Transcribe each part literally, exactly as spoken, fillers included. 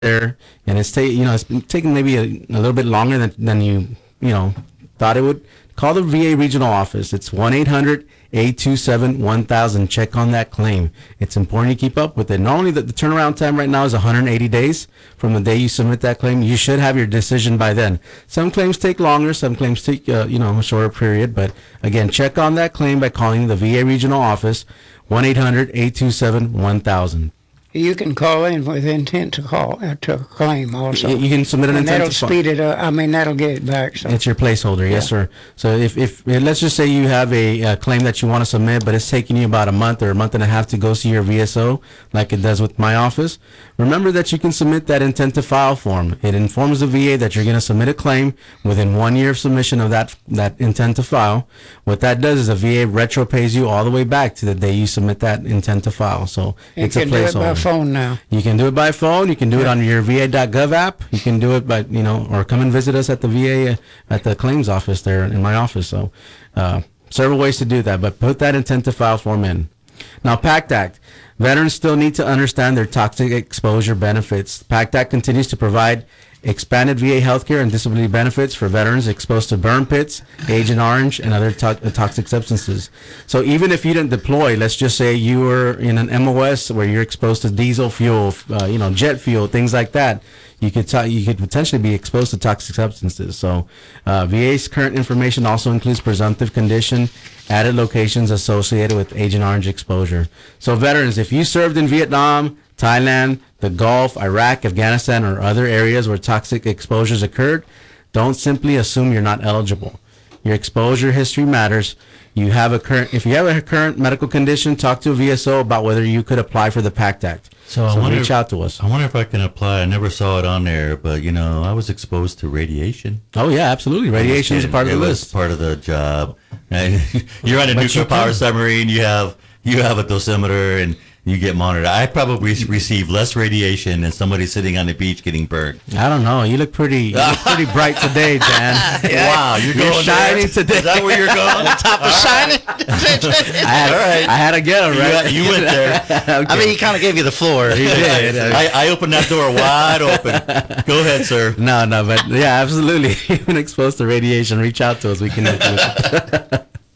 there, and it's ta- you know it's been taking maybe a, a little bit longer than than you you know thought it would, call the V A regional office. It's one eight hundred eight two seven one thousand. Check on that claim. It's important you keep up with it. Normally, the, the turnaround time right now is one hundred eighty days from the day you submit that claim. You should have your decision by then. Some claims take longer. Some claims take uh, you know a shorter period. But again, check on that claim by calling the V A regional office, one eight hundred eight two seven one thousand. You can call in with intent to call uh, to claim also. You can submit an and intent that'll to speed it up. I mean, that'll get it back. So. It's your placeholder, yes, Yeah. sir. So if, if let's just say you have a, uh claim that you want to submit, but it's taking you about a month or a month and a half to go see your V S O, like it does with my office, remember that you can submit that intent to file form. It informs the V A that you're going to submit a claim within one year of submission of that that intent to file. What that does is the V A retro pays you all the way back to the day you submit that intent to file. So You it's a can do it by placeholder. phone now. You can do it by phone. You can do it on your V A dot gov app. You can do it by, you know, or come and visit us at the V A, uh, at the claims office there in my office. So, uh, several ways to do that, but put that intent to file form in. Now, PACT Act. Veterans still need to understand their toxic exposure benefits. PACT Act continues to provide expanded V A healthcare and disability benefits for veterans exposed to burn pits, Agent Orange, and other to- toxic substances. So even if you didn't deploy, let's just say you were in an M O S where you're exposed to diesel fuel, uh, you know, jet fuel, things like that, you could to- you could potentially be exposed to toxic substances. So uh, V A's current information also includes presumptive condition, added locations associated with Agent Orange exposure. So veterans, if you served in Vietnam, Thailand, the Gulf, Iraq, Afghanistan, or other areas where toxic exposures occurred, don't simply assume you're not eligible. Your exposure history matters. You have a current, if you have a current medical condition, talk to a V S O about whether you could apply for the PACT Act. So, I So wonder reach if, out to us. I wonder if I can apply. I never saw it on there, but you know, I was exposed to radiation. Oh yeah, absolutely. Radiation is a part of it the was list. part of the job. And you're on a But nuclear you power can- submarine. You have you have a dosimeter and you get monitored. I probably receive less radiation than somebody sitting on the beach getting burned. I don't know. You look pretty, you look pretty bright today, Dan. Wow, you're, You're going shining there? today. Is that where you're going? Top of shining. I had, All right. I had to get him right. You, you went there. I mean, he kind of gave you the floor. He did. I, I opened that door wide open. Go ahead, sir. No, no, but yeah, absolutely. Even exposed to radiation, reach out to us. We can help you.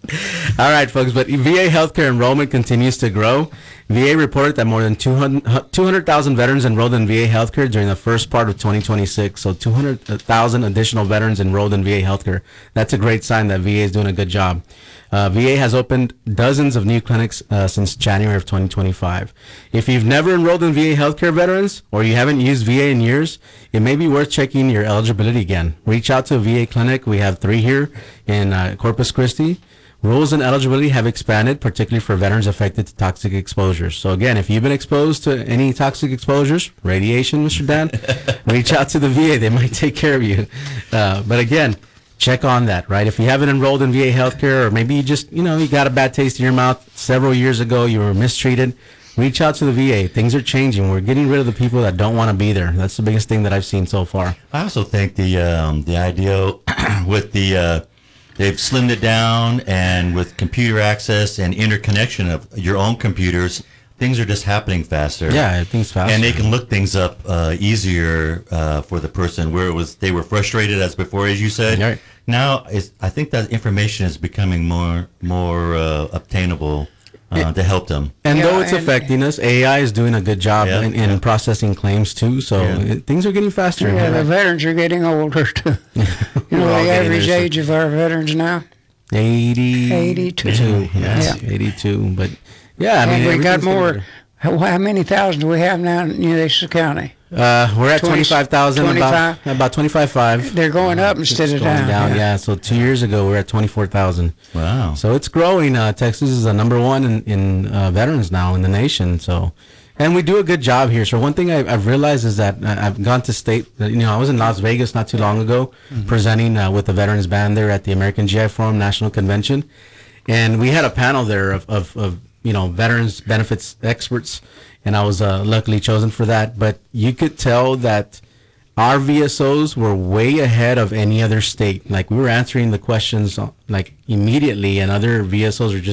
All right, folks, but V A healthcare enrollment continues to grow. V A reported that more than two hundred thousand veterans enrolled in V A healthcare during the first part of twenty twenty-six. So two hundred thousand additional veterans enrolled in V A healthcare. That's a great sign that V A is doing a good job. Uh, V A has opened dozens of new clinics uh, since January of twenty twenty-five. If you've never enrolled in V A healthcare veterans or you haven't used V A in years, it may be worth checking your eligibility again. Reach out to a V A clinic. We have three here in uh, Corpus Christi. Rules and eligibility have expanded, particularly for veterans affected to toxic exposures. So again, if you've been exposed to any toxic exposures, radiation, Mister Dan, reach out to the V A. They might take care of you. Uh, but again, check on that, right? If you haven't enrolled in V A healthcare, or maybe you just, you know, you got a bad taste in your mouth several years ago, you were mistreated, reach out to the V A. Things are changing. We're getting rid of the people that don't want to be there. That's the biggest thing that I've seen so far. I also think the um, the idea with the uh, they've slimmed it down, and with computer access and interconnection of your own computers, things are just happening faster. Yeah, things faster. And they can look things up uh, easier uh, for the person where it was they were frustrated as before, as you said. Right. Now, is, I think that information is becoming more more uh, obtainable uh, to help them. And Yeah, though it's and- affecting us, A I is doing a good job Yeah, in, in yeah. processing claims too. So Yeah. it, things are getting faster. Yeah, the veterans are getting older too. You know, We're all the getting average there, so- age of our veterans now. eighty, eighty-two. Yes, Yeah. eighty-two. But yeah, I mean, And we got everything's getting more. better. How, how many thousand do we have now in Nueces County? Uh, we're at twenty twenty-five thousand, about twenty-five? about twenty-five five. They're going up instead of going down. Yeah. yeah. So two years ago we were at twenty-four thousand. Wow. So it's growing. Uh, Texas is the number one in, in uh, veterans now in the nation. So, and we do a good job here. So one thing I, I've realized is that I- I've gone to state. You know, I was in Las Vegas not too long ago, presenting uh, with the veterans band there at the American G I Forum National Convention, and we had a panel there of, of, of you know veterans benefits experts, and I was uh, luckily chosen for that. But you could tell that our V S Os were way ahead of any other state. Like we were answering the questions uh, like immediately, and other V S Os are just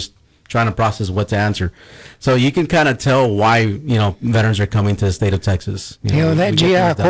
trying to process what to answer. So you can kind of tell why, you know, veterans are coming to the state of Texas. You know, we- that we get G I things done.